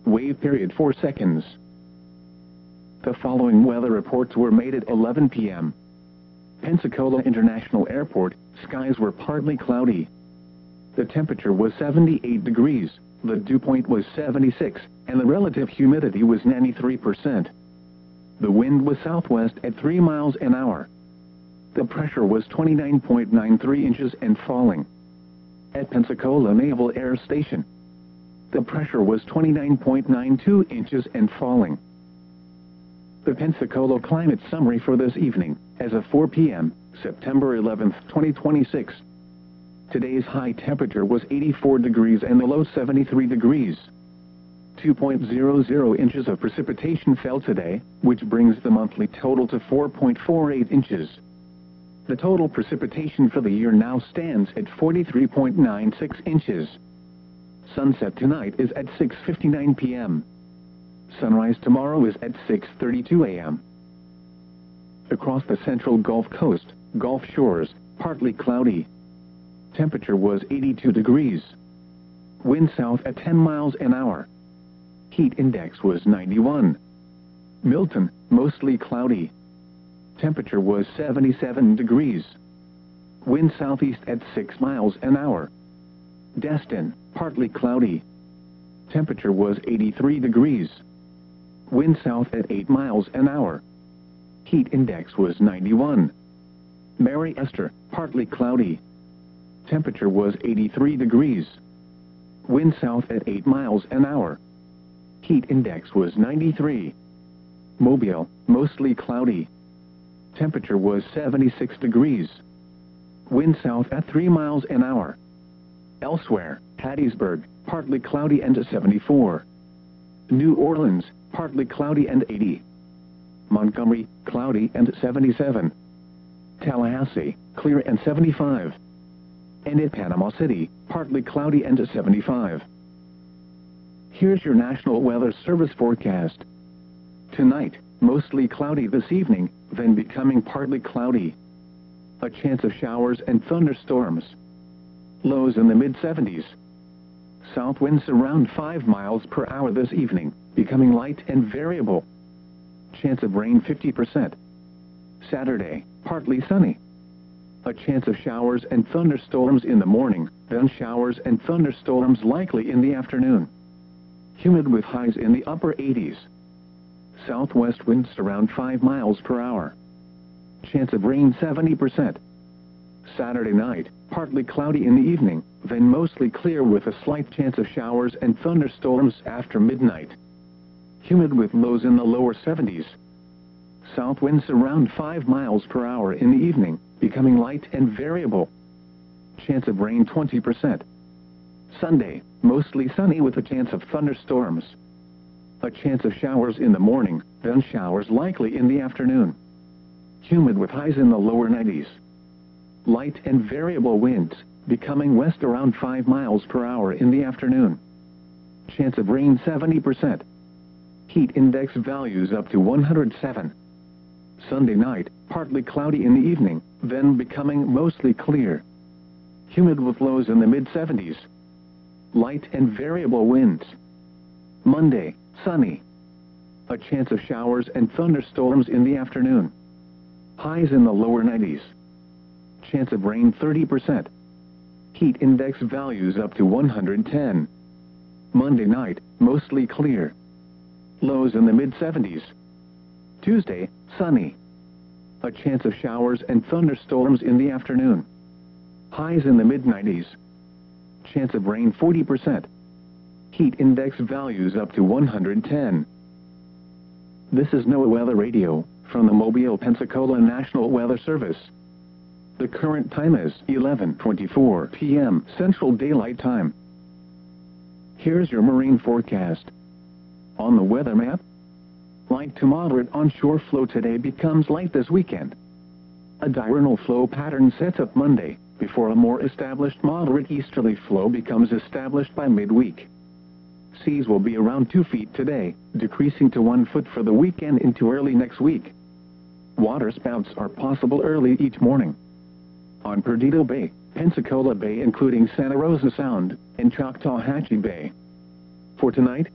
Wave period 4 seconds. The following weather reports were made at 11 p.m. Pensacola International Airport, skies were partly cloudy. The temperature was 78 degrees, the dew point was 76, and the relative humidity was 93%. The wind was southwest at 3 miles an hour. The pressure was 29.93 inches and falling. At Pensacola Naval Air Station, the pressure was 29.92 inches and falling. The Pensacola climate summary for this evening, as of 4 p.m., September 11, 2026. Today's high temperature was 84 degrees and the low 73 degrees. 2.00 inches of precipitation fell today, which brings the monthly total to 4.48 inches. The total precipitation for the year now stands at 43.96 inches. Sunset tonight is at 6:59 p.m. Sunrise tomorrow is at 6:32 a.m. Across the central Gulf Coast, Gulf Shores, partly cloudy. Temperature was 82 degrees. Wind south at 10 miles an hour. Heat index was 91. Milton, mostly cloudy. Temperature was 77 degrees. Wind southeast at 6 miles an hour. Destin, partly cloudy. Temperature was 83 degrees. Wind south at 8 miles an hour. Heat index was 91. Mary Esther, partly cloudy. Temperature was 83 degrees. Wind south at 8 miles an hour. Heat index was 93. Mobile, mostly cloudy. Temperature was 76 degrees. Wind south at 3 miles an hour. Elsewhere, Hattiesburg, partly cloudy and 74. New Orleans, partly cloudy and 80. Montgomery, cloudy and 77. Tallahassee, clear and 75. And at Panama City, partly cloudy and 75. Here's your National Weather Service forecast. Tonight, mostly cloudy this evening, then becoming partly cloudy. A chance of showers and thunderstorms. Lows in the mid-70s. South winds around 5 miles per hour this evening, becoming light and variable. Chance of rain 50%. Saturday, partly sunny. A chance of showers and thunderstorms in the morning, then showers and thunderstorms likely in the afternoon. Humid with highs in the upper 80s. Southwest winds around 5 miles per hour. Chance of rain 70%. Saturday night, partly cloudy in the evening, then mostly clear with a slight chance of showers and thunderstorms after midnight. Humid with lows in the lower 70s. South winds around 5 miles per hour in the evening, becoming light and variable. Chance of rain 20%. Sunday, mostly sunny with a chance of thunderstorms. A chance of showers in the morning, then showers likely in the afternoon. Humid with highs in the lower 90s. Light and variable winds, becoming west around 5 miles per hour in the afternoon. Chance of rain 70%. Heat index values up to 107. Sunday night, partly cloudy in the evening, then becoming mostly clear. Humid with lows in the mid-70s. Light and variable winds. Monday, sunny. A chance of showers and thunderstorms in the afternoon. Highs in the lower 90s. Chance of rain 30%. Heat index values up to 110. Monday night, mostly clear. Lows in the mid-70s. Tuesday, sunny. A chance of showers and thunderstorms in the afternoon. Highs in the mid-90s. Chance of rain 40%. Heat index values up to 110. This is NOAA Weather Radio, from the Mobile, Pensacola National Weather Service. The current time is 11:24 p.m. Central Daylight Time. Here's your marine forecast. On the weather map, light to moderate onshore flow today becomes light this weekend. A diurnal flow pattern sets up Monday, before a more established moderate easterly flow becomes established by midweek. Seas will be around 2 feet today, decreasing to 1 foot for the weekend into early next week. Water spouts are possible early each morning. On Perdido Bay, Pensacola Bay including Santa Rosa Sound, and Choctawhatchee Bay. For tonight,